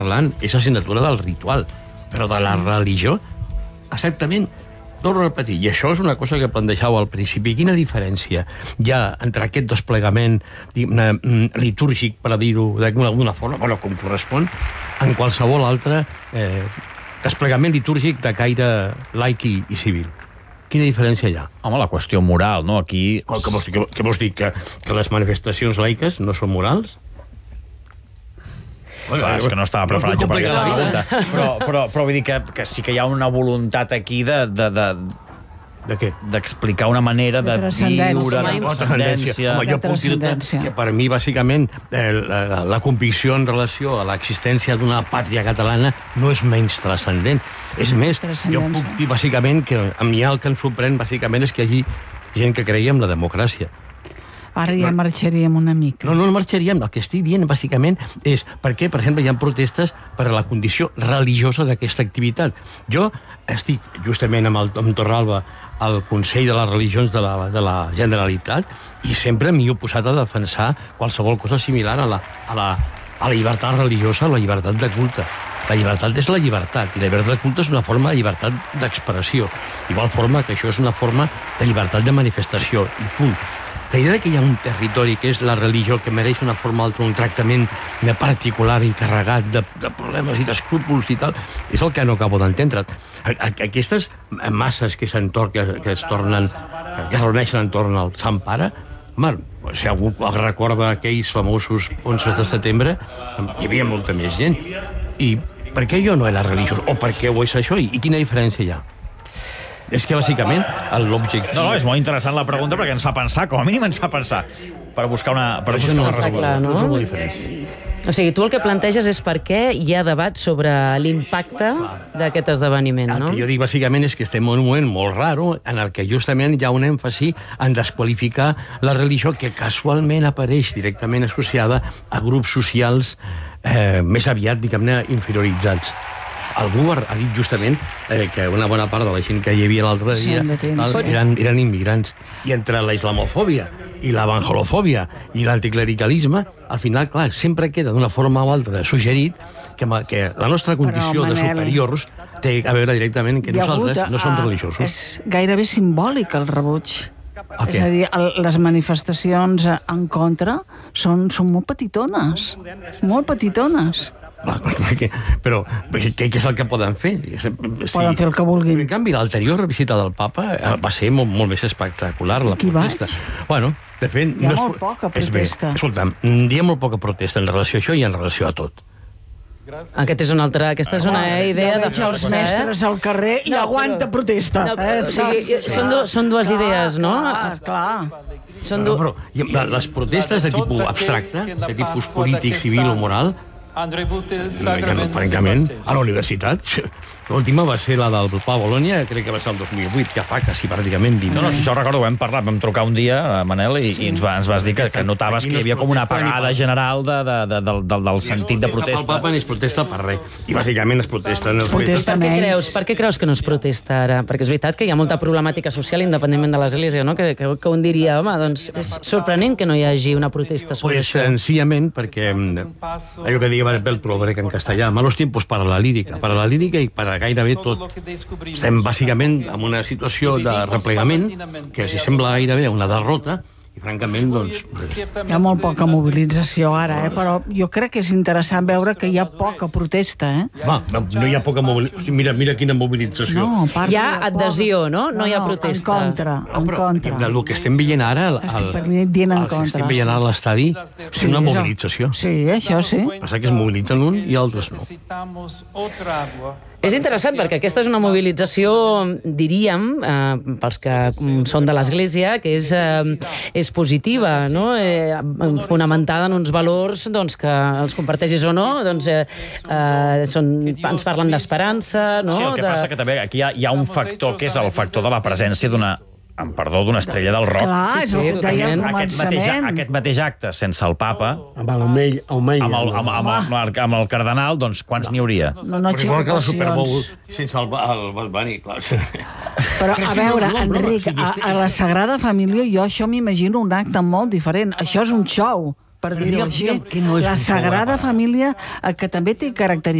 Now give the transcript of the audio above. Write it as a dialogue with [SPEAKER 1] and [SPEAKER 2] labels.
[SPEAKER 1] parlant és l'assignatura del ritual, però de la religió, exactament, torno a repetir, i això és una cosa que plantejava al principi. Quina diferència hi ha entre aquest desplegament litúrgic, per dir-ho d'alguna forma, bueno, com correspon, en qualsevol altre desplegament litúrgic de caire laic i civil? Quina diferència hi ha?
[SPEAKER 2] Home, la qüestió moral, no? Aquí...
[SPEAKER 1] Què vols dir? Que les manifestacions laiques no són morals?
[SPEAKER 2] Clar, és que no estava preparat jo per aquesta pregunta. Però vull dir que sí que hi ha una voluntat aquí de què? D'explicar una manera de viure, de transcendència.
[SPEAKER 1] Home, jo puc dir-te que per mi, bàsicament, la convicció en relació a l'existència d'una pàtria catalana no és menys transcendent. És més, jo puc dir, bàsicament, que a mi el que em sorprèn, bàsicament, és que hi hagi gent que creia en la democràcia.
[SPEAKER 3] Ara ja marxaríem una mica.
[SPEAKER 1] No marxaríem. El que estic dient, bàsicament, és perquè, per exemple, hi ha protestes per a la condició religiosa d'aquesta activitat. Jo estic, justament amb Torralba, al Consell de les Religions de la Generalitat, i sempre m'hi he posat a defensar qualsevol cosa similar a la llibertat religiosa, a la llibertat de culte. La llibertat és la llibertat, i la llibertat de culte és una forma de llibertat d'expressió. Igual forma que això és una forma de llibertat de manifestació, i punt. La idea que hi ha un territori que és la religió que mereix una forma altra, un tractament particular i carregat de problemes i d'escrúpols i tal, és el que no acabo d'entendre. Aquestes masses que es reuneixen entorn al Sant Pare, home, si algú recorda aquells famosos 11 de setembre, hi havia molta més gent. I per què jo no era religiós? O per què ho és això? I quina diferència hi ha? És que, bàsicament, l'objectiu...
[SPEAKER 2] No, és molt interessant la pregunta perquè ens fa pensar, com a mínim ens fa pensar, per buscar una resposta.
[SPEAKER 4] Clar, no? O sigui, tu el que planteges és per què hi ha debat sobre l'impacte d'aquest esdeveniment, no?
[SPEAKER 1] El que jo dic, bàsicament, és que estem en un moment molt raro en el que justament hi ha un èmfasi en desqualificar la religió que casualment apareix directament associada a grups socials més aviat, diguem-ne, inferioritzats. Algú ha dit justament que una bona part de la gent que hi havia l'altre dia eren immigrants. I entre la islamofòbia i l'evangelofòbia i l'anticlericalisme, al final, clar, sempre queda d'una forma o altra suggerit que la nostra condició de superiors té a veure directament que nosaltres no som religiosos.
[SPEAKER 3] És gairebé simbòlic el rebuig. És a dir, les manifestacions en contra són molt petitones. Molt petitones.
[SPEAKER 1] Però què és el que poden fer?
[SPEAKER 3] Poden fer el que vulguin.
[SPEAKER 1] En canvi, l'anterior visita del papa va ser molt més espectacular, la protesta. Bueno, de fet...
[SPEAKER 3] Hi ha molt poca protesta.
[SPEAKER 1] Escolta'm, hi ha molt poca protesta en relació a això i en relació a tot.
[SPEAKER 4] Aquesta és una idea de força.
[SPEAKER 3] Els mestres al carrer i aguanta protesta.
[SPEAKER 4] Són dues idees, no?
[SPEAKER 3] Clar.
[SPEAKER 1] Però les protestes de tipus abstracte, de tipus polític, civil o moral, francament, a la universitat, l'última va ser la del Pla Bologna, crec que va ser el 2008, que fa quasi pràcticament 20 anys.
[SPEAKER 2] No, si això recordo, ho hem parlat, vam trucar un dia, Manel, i ens vas dir que notaves que hi havia com una apagada general del sentit de protesta.
[SPEAKER 1] El Papa no es protesta per res, i bàsicament es protesta en els
[SPEAKER 4] fets. Per què creus que no es protesta ara? Perquè és veritat que hi ha molta problemàtica social independentment de l'Església, no? Que un diria, home, doncs és sorprenent que no hi hagi una protesta sobre això.
[SPEAKER 1] Senzillament perquè allò que deia Bertolt Brecht en castellà, malos tiempos para la lírica i para gairebé tot. Estem bàsicament en una situació de replegament que si sembla gairebé una derrota i francament, doncs...
[SPEAKER 3] Hi ha molt poca mobilització ara, però jo crec que és interessant veure que hi ha poca protesta,
[SPEAKER 1] no hi ha poca mobilització. Mira quina mobilització.
[SPEAKER 4] Hi ha adhesió, no? No hi ha protesta.
[SPEAKER 3] En contra.
[SPEAKER 1] El que estem veient ara a l'estadi és una mobilització.
[SPEAKER 3] Sí, això sí.
[SPEAKER 1] Passa que es mobilitzen un i altres no.
[SPEAKER 4] És interessant perquè aquesta és una mobilització, diríem, pels que són de l'Església, que és positiva, no? Fonamentada en uns valors que els comparteixis o no, ens parlen d'esperança, no?
[SPEAKER 2] Sí, el que passa que també aquí hi ha un factor que és el factor de la presència d'una estrella del rock.
[SPEAKER 3] Clar, és el que deia al començament.
[SPEAKER 2] Aquest mateix acte, sense el papa, amb el cardenal, doncs quants n'hi hauria?
[SPEAKER 1] Igual que la Super Bowl sense el Bad Bunny, clar.
[SPEAKER 3] Però, a veure, Enric, a la Sagrada Família jo això m'imagino un acte molt diferent. Això és un show. per dir-ho així, la Sagrada Família, que també té característiques